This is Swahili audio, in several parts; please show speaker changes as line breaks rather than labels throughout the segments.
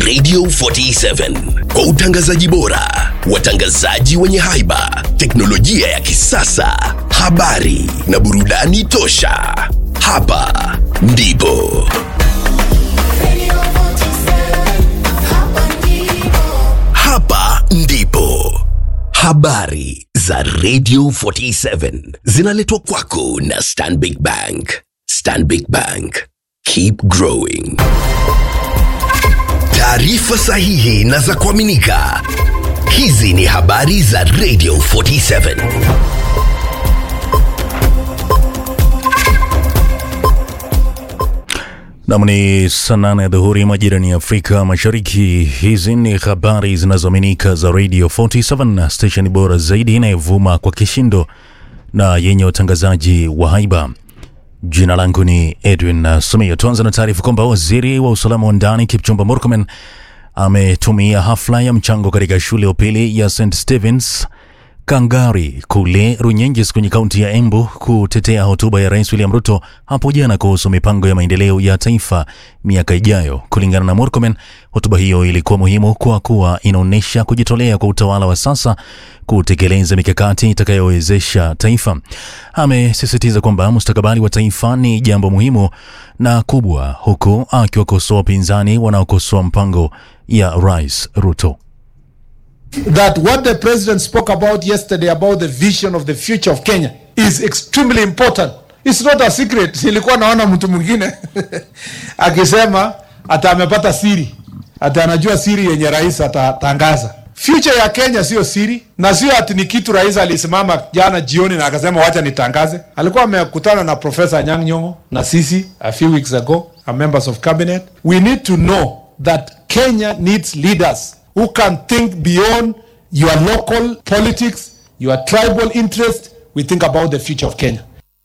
Radio 47 kwa utangazaji bora, watangazaji wenye haiba, teknolojia ya kisasa, habari na burudani tosha. Hapa ndipo habari za Radio 47 zinaletwa kwako na Stanbic Bank. Stanbic Bank, keep growing. Taarifa sahihi na za kuaminika. Hizi ni habari za Radio 47.
Namni sanane dhuhuri majirani Afrika Mashariki. Hizi ni habari zinazoaminika za Radio 47, station bora zaidi inayovuma kwa kishindo na yenye utangazaji wa haiba. Jina langu ni Edwin Sumio. Tuanza na taarifa kwamba waziri wa usalama wa ndani Kipchumba Murkomen ametumia hafla ya mchango katika shule ya upili ya St. Stephen's Kangari kule Runyenjes kwenye kaunti ya Embu kutetea hotuba ya Rais William Ruto hapo jana kuhusu mipango ya maendeleo ya taifa miaka ijayo. Kulingana na Murkomen, hotuba hiyo ilikuwa muhimu kwa kuwa inaonyesha kujitolea kwa utawala wa sasa kutekeleza mikakati itakayowezesha taifa. Amesisitiza kwamba mustakabali wa taifa ni jambo muhimu na kubwa, huku akiwakosoa wapinzani wanaokosoa mpango ya Rais Ruto.
That what the president spoke about yesterday about the vision of the future of Kenya is extremely important. It's not a secret. Nilikuwa naona mtu mwingine akisema ata amepata siri, ata anajua siri yenye rais atatangaza. Future ya Kenya sio siri, na sio ati ni kitu rais alisimama jana jioni na akasema wacha nitangaze. Alikuwa amekutana na Professor Anyang' Nyong'o na sisi a few weeks ago, members of cabinet. We need to know that Kenya needs leaders who can think beyond your local politics, your tribal interest. We think about the future of Kenya.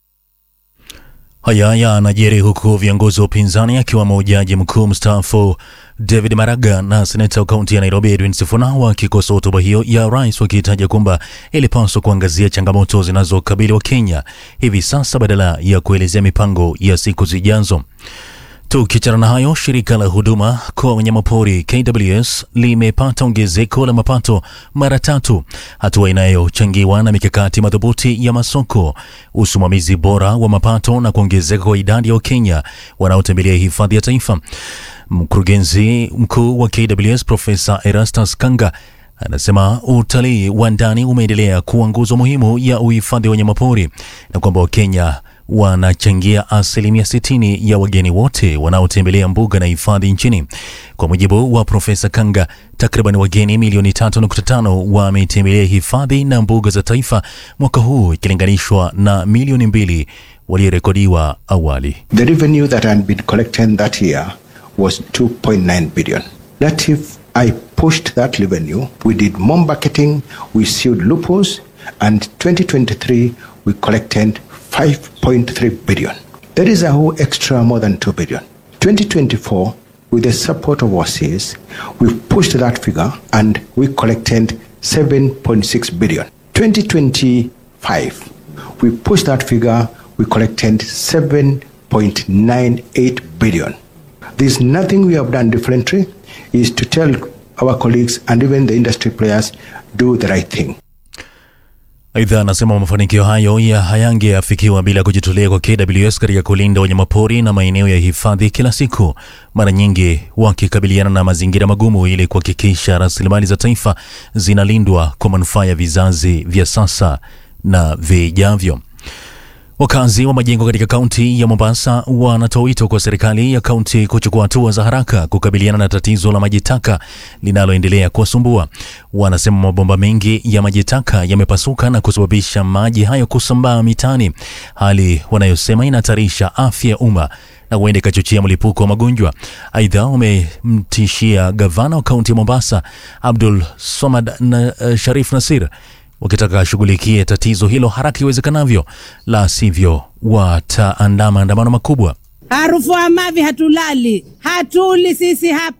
Haya yanajiri huku viongozi wa upinzani akiwemo jaji mkuu mstaafu David Maraga na seneta wa kaunti ya Nairobi Edwin Sifuna wakikosoa hotuba hiyo ya rais, wakitaja kwamba ilipaswa kuangazia changamoto zinazokabili wa Kenya hivi sasa badala ya kuelezea mipango ya siku zijazo. Tukiachana na hayo, shirika la huduma kwa wanyamapori KWS limepata ongezeko la mapato mara 3, hatua inayochangiwa na mikakati madhubuti ya masoko, usimamizi bora wa mapato na kuongezeka kwa idadi ya Wakenya wanaotembelea hifadhi ya taifa. Mkurugenzi mkuu wa KWS Profesa Erastus Kanga anasema utalii wa ndani umeendelea kuwa nguzo muhimu ya uhifadhi wa wanyamapori na kwamba Wakenya wanachangia 60% ya wageni wote wanaotembelea mbuga na hifadhi nchini. Kwa mujibu wa Profesa Kanga, takriban wageni milioni 3.5 wametembelea hifadhi na mbuga za taifa mwaka huu ikilinganishwa na milioni 2 waliorekodiwa awali.
The revenue that had been collected that year was 2.9 billion. That if I pushed that revenue, we did more marketing, we sealed loopholes, and 2023 we collected 5.3 billion. That is a whole extra more than 2 billion. 2024, with the support of overseas, we pushed that figure and we collected 7.6 billion. 2025, we pushed that figure, we collected 7.98 billion. There's nothing we have done differently, is to tell our colleagues and even the industry players, do the right thing.
Aidha, anasema mafanikio hayo hayangeafikiwa bila kujitolea kwa KWS katika kulinda wanyamapori na maeneo ya hifadhi kila siku, mara nyingi wakikabiliana na mazingira magumu ili kuhakikisha rasilimali za taifa zinalindwa kwa manufaa ya vizazi vya sasa na vijavyo. Wakazi wa majengo katika kaunti ya Mombasa wanatoa wito kwa serikali ya kaunti kuchukua hatua za haraka kukabiliana na tatizo la maji taka linaloendelea kuwasumbua. Wanasema mabomba mengi ya maji taka yamepasuka na kusababisha maji hayo kusambaa mitaani, hali wanayosema inahatarisha afya ya umma na huenda ikachochea mlipuko wa magonjwa. Aidha, wamemtishia gavana wa kaunti ya Mombasa Abdul Somad na Sharif Nasir wakitaka shughulikie tatizo hilo haraka iwezekanavyo, la sivyo wataandama maandamano makubwa.
Harufu ya mavi hatulali, hatuli sisi hapa.